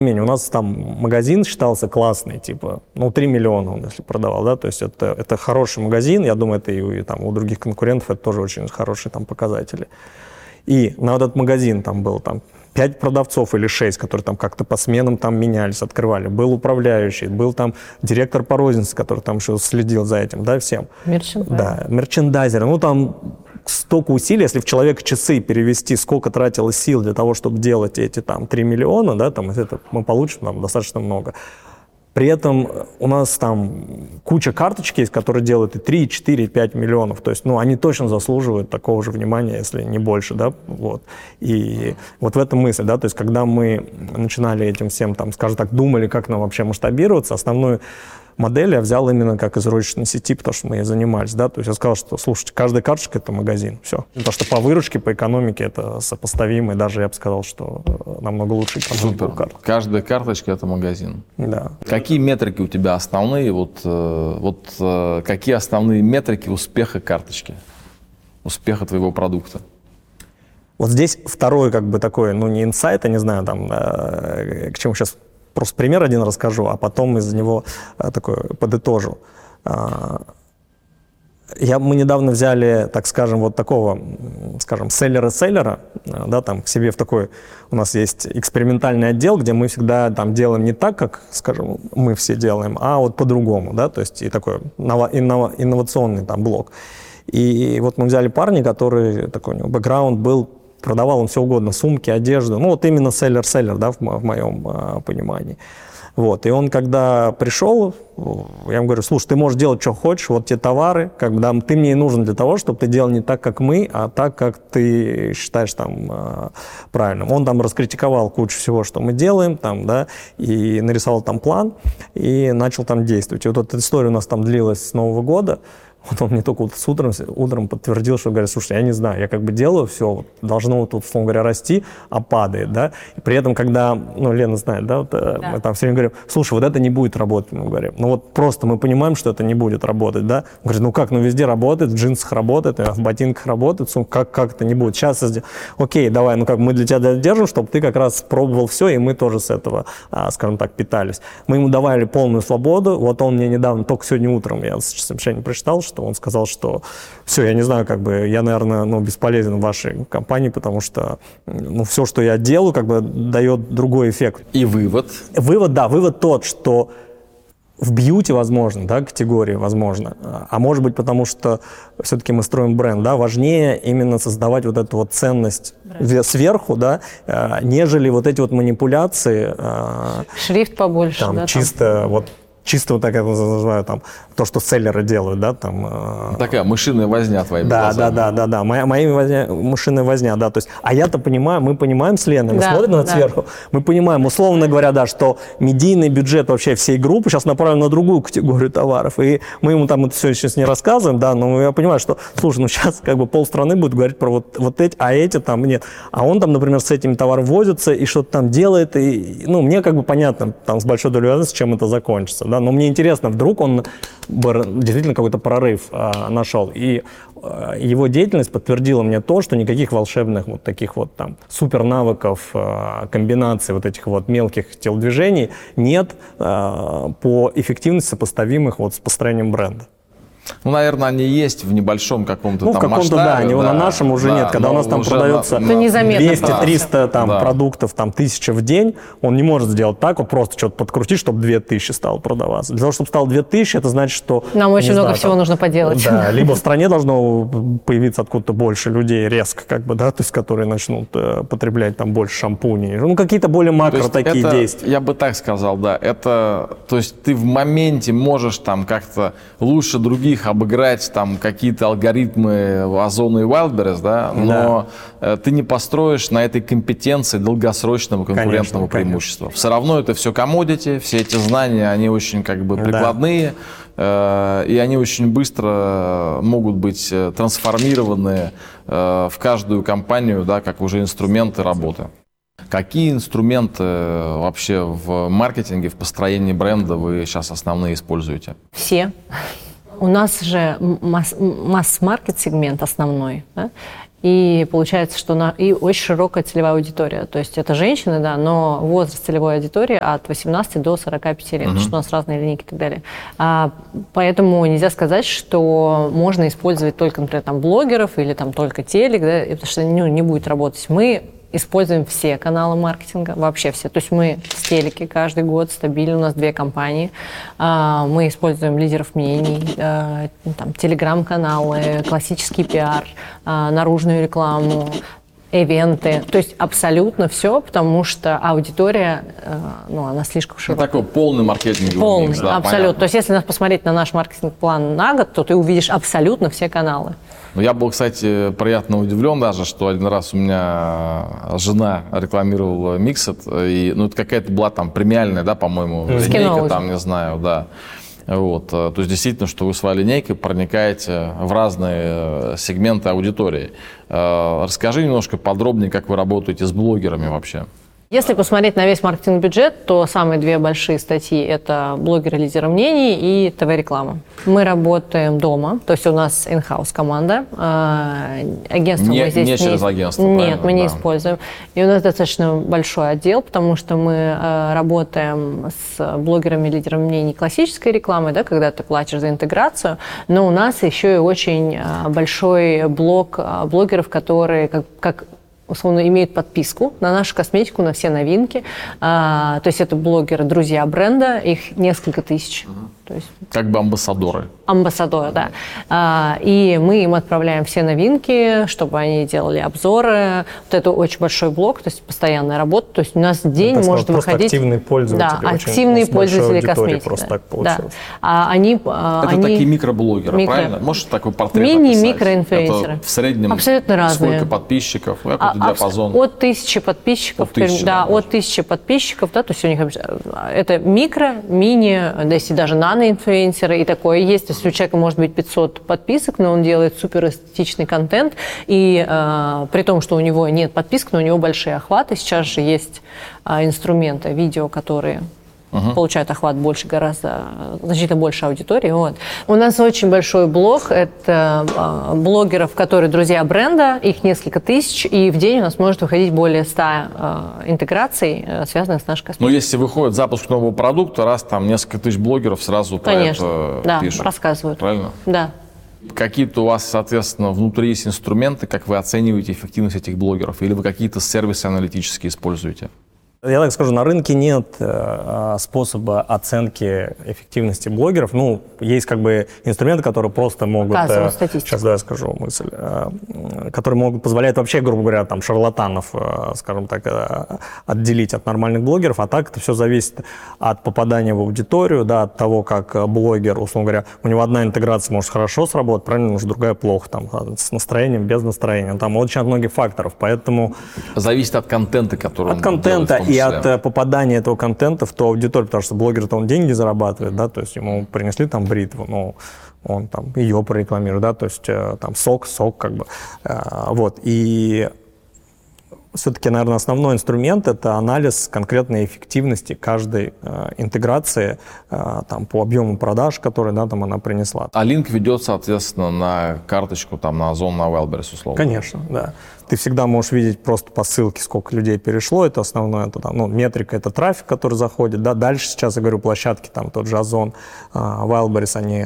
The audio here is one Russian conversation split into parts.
У нас там магазин считался классный, типа, 3 миллиона он, если продавал, да, то есть это хороший магазин, я думаю, это и там, у других конкурентов это тоже очень хорошие там показатели. И на этот магазин там было там 5 продавцов или 6, которые там как-то по сменам там менялись, открывали. Был управляющий, был там директор по рознице, который там еще следил за этим, да, всем. Мерчендайзер. Да, мерчендайзер. Там столько усилий, если в человека часы перевести, сколько тратилось сил для того, чтобы делать эти там 3 миллиона, да, там это мы получим там достаточно много. При этом у нас там куча карточек есть, которые делают и 3, и 4, и 5 миллионов. То есть, они точно заслуживают такого же внимания, если не больше, да, вот. И вот в этом мысль, да, то есть, когда мы начинали этим всем, там, скажем так, думали, как нам вообще масштабироваться, основную модель я взял именно как из розничной сети, потому что мы ей занимались, да, то есть я сказал, что, слушайте, каждая карточка – это магазин, все. Потому что по выручке, по экономике это сопоставимо, и даже я бы сказал, что намного лучше экономика у карт. Каждая карточка – это магазин. Да. Какие метрики у тебя основные, какие основные метрики успеха карточки, успеха твоего продукта? Вот здесь второй, как бы такой, не инсайт, я не знаю, там, к чему сейчас. Просто пример один расскажу, а потом из него такой подытожу. Мы недавно взяли, так скажем, вот такого, скажем, селлера, да, там к себе в такой, у нас есть экспериментальный отдел, где мы всегда там делаем не так, как, скажем, мы все делаем, а вот по-другому, да, то есть и такой инновационный там блок. И вот мы взяли парня, который, такой у него бэкграунд был, продавал он все угодно, сумки, одежду, вот именно селлер, да, в моем понимании. Вот, и он, когда пришел, я ему говорю, слушай, ты можешь делать, что хочешь, вот те товары, ты мне и нужен для того, чтобы ты делал не так, как мы, а так, как ты считаешь там правильным. Он там раскритиковал кучу всего, что мы делаем, там, да, и нарисовал там план, и начал там действовать. И вот эта история у нас там длилась с Нового года. Вот он мне только утром подтвердил, что говорит, слушай, я не знаю, я как бы делаю все, должно тут, условно говоря, расти, а падает, да. И при этом, когда, Лена знает, да, мы там все время говорим, слушай, вот это не будет работать, мы говорим. Просто мы понимаем, что это не будет работать, да. Он говорит, везде работает, в джинсах работает, в ботинках работает, как это не будет. Сейчас окей, давай, мы для тебя держим, чтобы ты как раз пробовал все, и мы тоже с этого, скажем так, питались. Мы ему давали полную свободу, вот он мне недавно, только сегодня утром, я сообщение прочитал, что он сказал, что все, я не знаю, я, наверное, бесполезен в вашей компании, потому что все, что я делаю, дает другой эффект. И вывод? Вывод тот, что в бьюти возможно, да, категории возможно, а может быть потому, что все-таки мы строим бренд, да, важнее именно создавать вот эту вот ценность сверху, да, нежели вот эти вот манипуляции. Шрифт побольше, там, да? Чисто вот так это называю, там, то, что селлеры делают, да, там. Такая мышиная возня твоими глазами. Да. Моя мышиная возня, да, то есть, а я-то понимаю, мы понимаем с Леной, мы смотрим на это сверху, мы понимаем, условно говоря, да, что медийный бюджет вообще всей группы сейчас направлен на другую категорию товаров, и мы ему там это все сейчас не рассказываем, да, но я понимаю, что, слушай, сейчас полстраны будет говорить про вот эти, а эти там нет. А он там, например, с этими товарами возится и что-то там делает, и, мне понятно, там, с большой долей вероятности, чем это закончится. Да, но мне интересно, вдруг он действительно какой-то прорыв нашел. И его деятельность подтвердила мне то, что никаких волшебных вот таких вот там супер навыков, комбинаций вот этих вот мелких телодвижений нет по эффективности сопоставимых вот с построением бренда. Наверное, они есть в небольшом каком-то там масштабе. Да, на нашем уже нет. Когда у нас там продается 200-300 продуктов, там 1000 в день, он не может сделать так, вот просто что-то подкрутить, чтобы 2000 стало продаваться. Для того, чтобы стало 2000, это значит, что... Нам очень много всего нужно поделать. Да, либо в стране должно появиться откуда-то больше людей резко, то есть, которые начнут потреблять там больше шампуней. Какие-то более макро такие действия. Я бы так сказал, да. То есть ты в моменте можешь там как-то лучше других обыграть там какие-то алгоритмы Озона и Wildberries, да, но ты не построишь на этой компетенции долгосрочного конкурентного преимущества. Все равно это все commodity, все эти знания, они очень прикладные, и они очень быстро могут быть трансформированы в каждую компанию, да, как уже инструменты работы. Какие инструменты вообще в маркетинге, в построении бренда вы сейчас основные используете? Все. У нас же масс-маркет сегмент основной, да? И получается, что и очень широкая целевая аудитория. То есть это женщины, да, но возраст целевой аудитории от 18 до 45 лет, потому что у нас разные линейки и так далее. Поэтому нельзя сказать, что можно использовать только, например, там, блогеров или там, только телек, да, потому что не будет работать. Мы используем все каналы маркетинга, вообще все. То есть мы в телеке каждый год стабильно, у нас 2 компании. Мы используем лидеров мнений, там, телеграм-каналы, классический пиар, наружную рекламу, ивенты. То есть абсолютно все, потому что аудитория, она слишком широкая. Такой полный маркетинговый полный, микс, да, абсолютно. понятно. То есть если посмотреть на наш маркетинг-план на год, то ты увидишь абсолютно все каналы. Я был, кстати, приятно удивлен даже, что один раз у меня жена рекламировала Mixit, и, это какая-то была там премиальная, да, по-моему, линейка, там, не знаю, да. Вот. То есть действительно, что вы своей линейкой проникаете в разные сегменты аудитории. Расскажи немножко подробнее, как вы работаете с блогерами вообще. Если посмотреть на весь маркетинг-бюджет, то самые 2 большие статьи – это блогеры, лидеры мнений и ТВ-реклама. Мы работаем дома, то есть у нас in-house команда. Агентство мы здесь не через агентство, нет, мы не да. используем. И у нас достаточно большой отдел, потому что мы работаем с блогерами, лидерами мнений классической рекламы, да, когда ты платишь за интеграцию, но у нас еще и очень большой блок блогеров, которые как условно имеют подписку на нашу косметику, на все новинки. То есть это блогеры, друзья бренда, их несколько тысяч. То есть, как бы амбассадоры. Амбассадоры, да. И мы им отправляем все новинки, чтобы они делали обзоры. Вот это очень большой блок, то есть постоянная работа. То есть у нас день может выходить... активные пользователи. Да, активные пользователи косметики. Просто так получилось. Да. Это такие микроблогеры, правильно? Можешь такой портрет описать? Микроинфлюенсеры. Это в среднем абсолютно разные. Сколько подписчиков? Какой диапазон? От 1000 подписчиков. От 1000 подписчиков, да, то есть у них это микро, мини, да, если даже наноинфлюенсеры и такое есть. То есть у человека может быть 500 подписок, но он делает супер эстетичный контент, и при том, что у него нет подписок, но у него большие охваты. Сейчас же есть инструменты, видео, которые получают охват больше, гораздо, значительно больше аудитории. Вот. У нас очень большой блок, это блогеров, которые друзья бренда, их несколько тысяч, и в день у нас может выходить более 100 интеграций, связанных с нашей косметикой. Но если выходит запуск нового продукта, раз там несколько тысяч блогеров сразу конечно, про это да, пишут. Рассказывают. Правильно? Да. Какие-то у вас, соответственно, внутри есть инструменты, как вы оцениваете эффективность этих блогеров, или вы какие-то сервисы аналитические используете? Я так скажу, на рынке нет способа оценки эффективности блогеров. Есть как бы инструменты, которые просто могут... Сейчас, я скажу мысль. Которые могут позволять вообще, грубо говоря, там, шарлатанов, скажем так, отделить от нормальных блогеров. А так это все зависит от попадания в аудиторию, да, от того, как блогер, условно говоря, у него одна интеграция может хорошо сработать, правильно, может другая плохо, там, с настроением, без настроения. Там очень от многих факторов, поэтому... Зависит от контента, который от контента и от попадания этого контента в ту аудиторию, потому что блогер-то он деньги зарабатывает, да, то есть ему принесли там бритву, он там ее прорекламирует, да, то есть там сок как бы, вот, и все-таки, наверное, основной инструмент – это анализ конкретной эффективности каждой интеграции там, по объему продаж, которые, да, там она принесла. А линк ведет, соответственно, на карточку, там, на Озон, на Wildberries, условно? Конечно, да. Ты всегда можешь видеть просто по ссылке, сколько людей перешло, это основное, это, там, метрика – это трафик, который заходит, да, дальше сейчас, я говорю, площадки, там, тот же Озон, Wildberries, они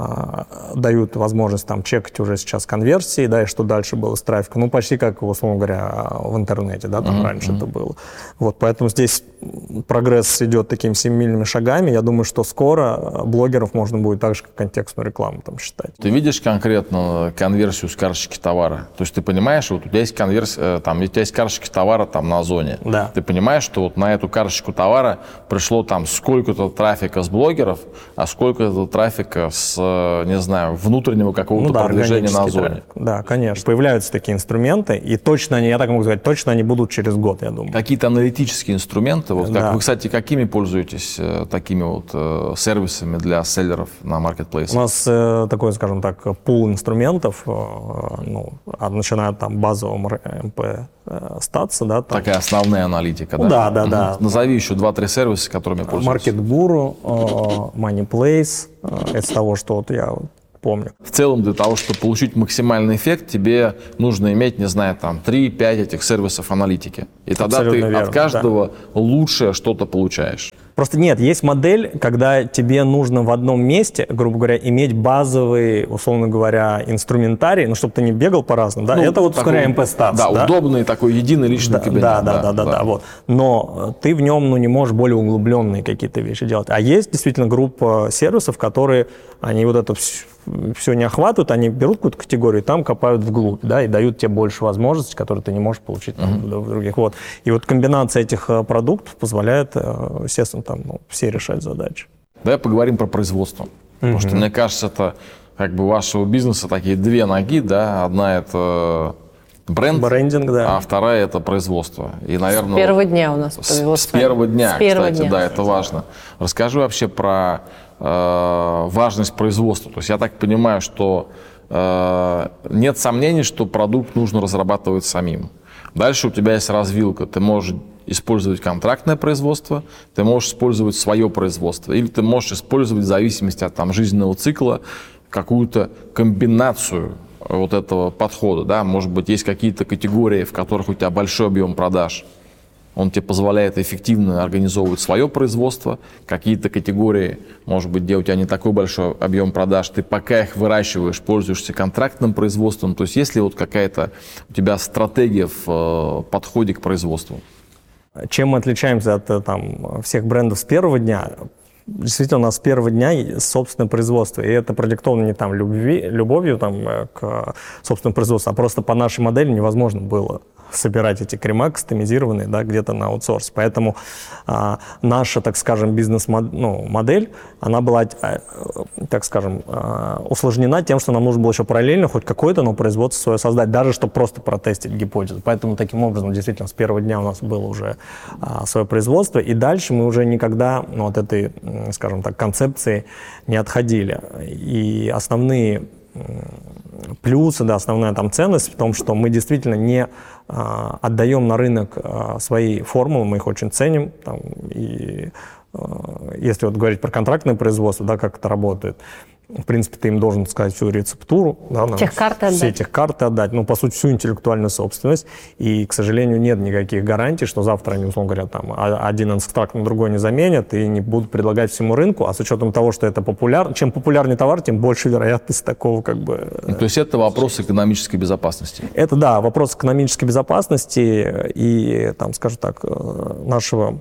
дают возможность там чекать уже сейчас конверсии, да, и что дальше было с трафиком, почти как, условно говоря, в интернете, да, там раньше это было. Вот, поэтому здесь прогресс идет такими семимильными шагами, я думаю, что скоро блогеров можно будет так же, как контекстную рекламу там считать. Ты видишь конкретно конверсию с карточки товара? То есть ты понимаешь, вот у тебя есть конверсия, там, у тебя есть карточка товара там на Озоне. Да. Ты понимаешь, что вот на эту карточку товара пришло там сколько-то трафика с блогеров, а сколько-то трафика с, не знаю, внутреннего какого-то продвижения на Озоне. Трафик. Да, конечно. Появляются такие инструменты, и точно они, я так могу сказать, точно они будут через год, я думаю. Какие-то аналитические инструменты, вот, да. Вы, кстати, какими пользуетесь такими вот сервисами для селлеров на маркетплейсе? У нас такой, скажем так, пул инструментов, начиная от там базового МП статса, да. Там. Такая основная аналитика, да? Да. Назови еще 2-3 сервиса, которыми пользуетесь. Market Guru, Moneyplace, это с того, что вот я помню. В целом, для того, чтобы получить максимальный эффект, тебе нужно иметь, не знаю, там 3-5 этих сервисов аналитики. И тогда Абсолютно ты верно, от каждого лучшее что-то получаешь. Просто нет, есть модель, когда тебе нужно в одном месте, грубо говоря, иметь базовый, условно говоря, инструментарий, ну, чтобы ты не бегал по-разному, да, это вот, скорее, MP-Stats. Да, удобный такой единый личный кабинет. Да, вот. Но ты в нем, ну, не можешь более углубленные какие-то вещи делать. А есть действительно группа сервисов, которые, они вот это все не охватывают, они берут какую-то категорию и там копают вглубь, да, и дают тебе больше возможностей, которые ты не можешь получить там, в других. Вот. И вот комбинация этих продуктов позволяет, естественно, там, все решать задачи. Давай поговорим про производство. Потому что, мне кажется, это как бы у вашего бизнеса такие две ноги, да, одна это брендинг, да, а вторая это производство. И, наверное, с первого дня у нас с первого дня, кстати, да, это важно. Расскажи вообще про важность производства. То есть я так понимаю, что нет сомнений, что продукт нужно разрабатывать самим. Дальше у тебя есть развилка. Ты можешь использовать контрактное производство, ты можешь использовать свое производство, или ты можешь использовать в зависимости от там, жизненного цикла какую-то комбинацию вот этого подхода. Да? Может быть, есть какие-то категории, в которых у тебя большой объем продаж. Он тебе позволяет эффективно организовывать свое производство. Какие-то категории, может быть, где у тебя не такой большой объем продаж, ты пока их выращиваешь, пользуешься контрактным производством. То есть есть ли вот какая-то у тебя стратегия в подходе к производству? Чем мы отличаемся от там, всех брендов с первого дня? Действительно, у нас с первого дня собственное производство. И это продиктовано не там любовью там, к собственному производству, а просто по нашей модели невозможно было собирать эти крема кастомизированные, да, где-то на аутсорс. Поэтому наша, так скажем, бизнес-модель, она была, так скажем, усложнена тем, что нам нужно было еще параллельно хоть какое-то, но производство свое создать, даже чтобы просто протестить гипотезу. Поэтому таким образом, действительно, с первого дня у нас было уже свое производство, и дальше мы уже никогда от этой, скажем так, концепции не отходили. И основные плюсы, да, основная там ценность в том, что мы действительно не отдаем на рынок свои формулы, мы их очень ценим. Там, и если вот говорить про контрактное производство, да, как это работает, в принципе, ты им должен сказать всю рецептуру. Да, техкарты отдать. Все техкарты отдать, ну, по сути, всю интеллектуальную собственность. И, к сожалению, нет никаких гарантий, что завтра они, условно говоря, там, один экстракт на другой не заменят и не будут предлагать всему рынку. А с учетом того, что это популярно, чем популярнее товар, тем больше вероятность такого как бы... То есть это вопрос экономической безопасности? Это, да, вопрос экономической безопасности и, там, скажем так, нашего...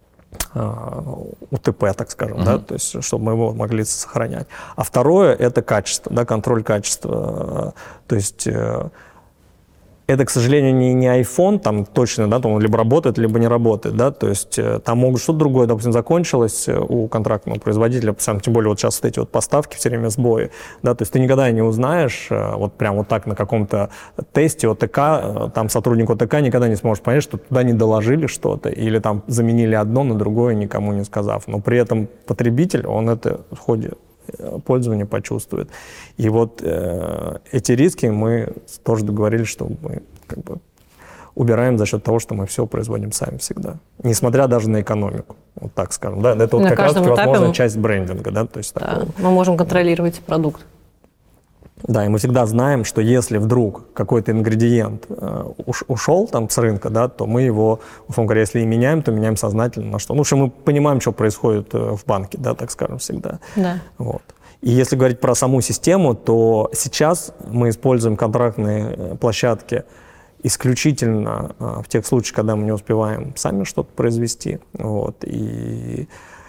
УТП, так скажем, да, то есть, чтобы мы его могли сохранять. А второе – это качество, да, контроль качества. То есть это, к сожалению, не iPhone, там точно, да, там он либо работает, либо не работает, да, то есть там могут что-то другое, допустим, закончилось у контрактного производителя, тем более вот сейчас вот эти вот поставки все время сбои, да, то есть ты никогда не узнаешь, вот прям вот так на каком-то тесте ОТК, там сотрудник ОТК никогда не сможет понять, что туда не доложили что-то, или там заменили одно на другое, никому не сказав, но при этом потребитель, он это в ходе пользования почувствует. И вот эти риски мы тоже договорились, что мы как бы убираем за счет того, что мы все производим сами всегда. Несмотря даже на экономику, вот так скажем. Да? Это вот как раз-таки возможная часть брендинга. Да? То есть да, мы можем контролировать продукт. Да, и мы всегда знаем, что если вдруг какой-то ингредиент ушел там с рынка, да, то мы его, условно говоря, если и меняем, то меняем сознательно на что. Ну, что мы понимаем, что происходит в банке, да, так скажем, всегда. Да. Вот. И если говорить про саму систему, то сейчас мы используем контрактные площадки исключительно в тех случаях, когда мы не успеваем сами что-то произвести. Вот. И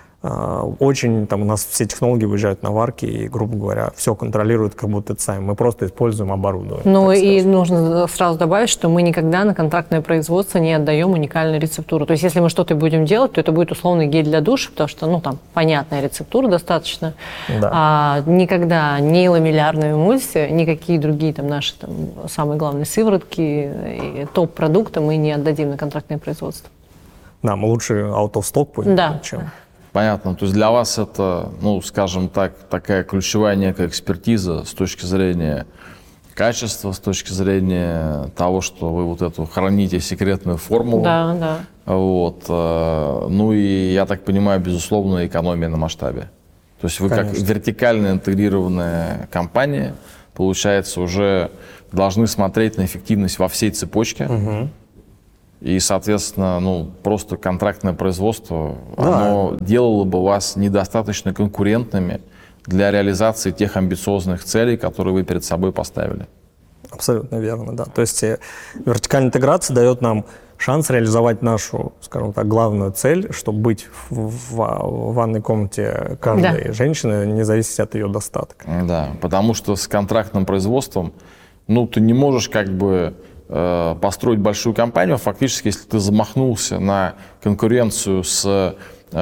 очень там у нас все технологии выезжают на варки и, грубо говоря, все контролируют, как будто это сами. Мы просто используем оборудование. Ну и нужно сразу добавить, что мы никогда на контрактное производство не отдаем уникальную рецептуру. То есть если мы что-то будем делать, то это будет условный гель для душа, потому что, ну, там, понятная рецептура достаточно. Да. А никогда ни ламеллярную эмульсию, никакие другие там наши там, самые главные сыворотки и топ-продукты мы не отдадим на контрактное производство. Да, мы лучше out of stock пойдем, да. чем... Понятно. То есть для вас это, ну, скажем так, такая ключевая некая экспертиза с точки зрения качества, с точки зрения того, что вы вот эту храните секретную формулу. Да, да. Вот. Ну и, я так понимаю, безусловно, экономия на масштабе. То есть вы как вертикально интегрированная компания, получается, уже должны смотреть на эффективность во всей цепочке. И, соответственно, просто контрактное производство, оно делало бы вас недостаточно конкурентными для реализации тех амбициозных целей, которые вы перед собой поставили. Абсолютно верно, да. То есть вертикальная интеграция дает нам шанс реализовать нашу, скажем так, главную цель, чтобы быть в ванной комнате каждой женщины, не зависеть от ее достатка. Да, потому что с контрактным производством, ты не можешь построить большую компанию. Фактически, если ты замахнулся на конкуренцию с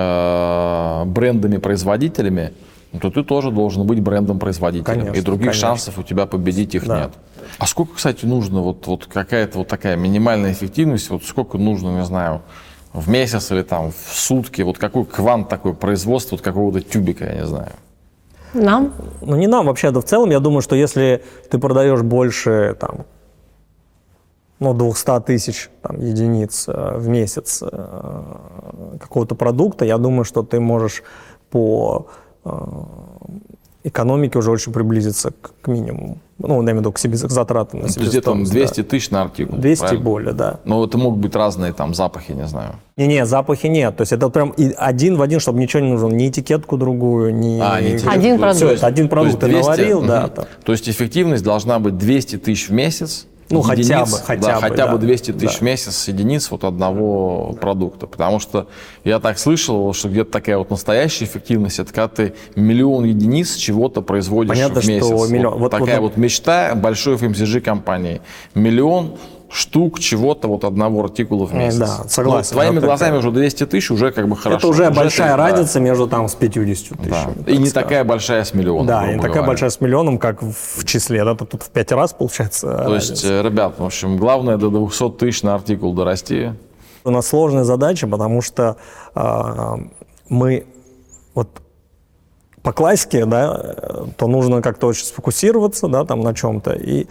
брендами-производителями, то ты тоже должен быть брендом-производителем. И других шансов у тебя победить их нет. А сколько, кстати, нужно, вот какая-то такая минимальная эффективность, сколько нужно, не знаю, в месяц или в сутки, какой квант такой производства, какого-то тюбика, я не знаю. Нам? Не нам вообще, в целом, я думаю, что если ты продаешь больше, 200 тысяч единиц в месяц какого-то продукта, я думаю, что ты можешь по экономике уже очень приблизиться к минимуму. Я имею в виду к затратам на себестоимость. То есть где-то 200 тысяч на артикул, 200 правильно? И более, да. Но это могут быть разные запахи, не знаю. Не, запахи нет. То есть это прям один в один, чтобы ничего не нужно. Ни этикетку другую, ни... Один продукт. Все, один продукт ты наварил, да. То есть эффективность должна быть 200 тысяч в месяц. Хотя бы 200 тысяч в месяц единиц одного продукта. Потому что я так слышал, что где-то такая настоящая эффективность, это когда ты миллион единиц чего-то производишь в месяц. Что такая мечта большой FMCG компании. Миллион штук чего-то одного артикула в месяц. Да, согласен. Твоими глазами уже 200 тысяч уже хорошо. Это уже большая разница между с 50 тысячами. И не такая большая с миллионом. Да, и не такая большая с миллионом, как в числе. Это тут в 5 раз получается. То есть, ребят, в общем, главное до 200 тысяч на артикул дорасти. У нас сложная задача, потому что мы по классике, то нужно как-то очень сфокусироваться, на чем-то, и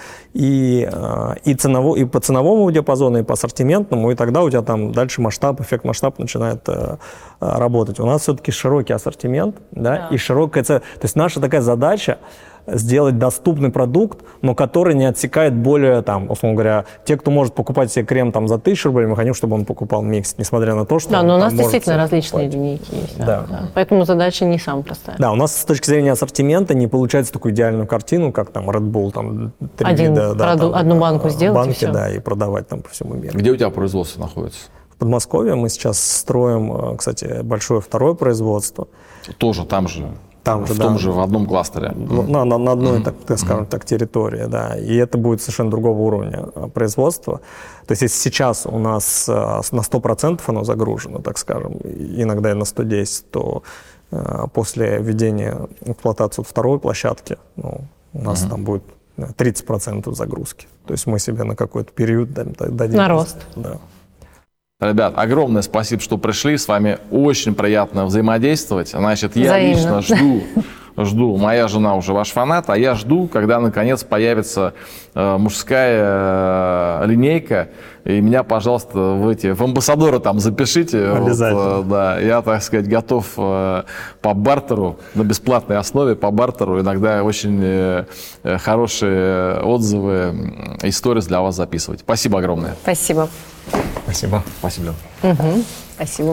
по ценовому диапазону, и по ассортиментному, и тогда у тебя дальше эффект масштаб начинает работать. У нас все-таки широкий ассортимент, и широкая цель. То есть наша такая задача сделать доступный продукт, но который не отсекает более, условно говоря, те, кто может покупать себе крем за 1000 рублей, мы хотим, чтобы он покупал микс, несмотря на то, что... Да, но у нас действительно различные линейки есть. Да. Поэтому задача не самая простая. Да, у нас с точки зрения ассортимента не получается такую идеальную картину, как Red Bull, 3 вида... одну банку сделать банки, и все. И продавать по всему миру. Где у тебя производство находится? В Подмосковье мы сейчас строим, кстати, большое второе производство. Тоже там же? В одном кластере. На одной, так скажем так, территории, да. И это будет совершенно другого уровня производства. То есть, если сейчас у нас на 100% оно загружено, так скажем, иногда и на 110, то после введения эксплуатации второй площадки у нас там будет 30% загрузки. То есть мы себе на какой-то период дадим. На рост. Да. Ребят, огромное спасибо, что пришли. С вами очень приятно взаимодействовать. Значит, я лично жду, моя жена уже ваш фанат, а я жду, когда наконец появится мужская линейка. И меня, пожалуйста, в амбассадоры запишите. Обязательно. Я, так сказать, готов по бартеру, на бесплатной основе по бартеру. Иногда очень хорошие отзывы, истории для вас записывать. Спасибо огромное. Спасибо. Спасибо. Спасибо. Спасибо.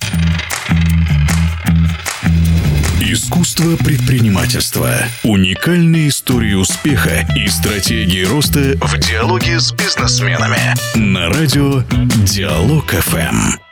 Искусство предпринимательства. Уникальные истории успеха и стратегии роста в диалоге с бизнесменами. На радио Диалог ФМ.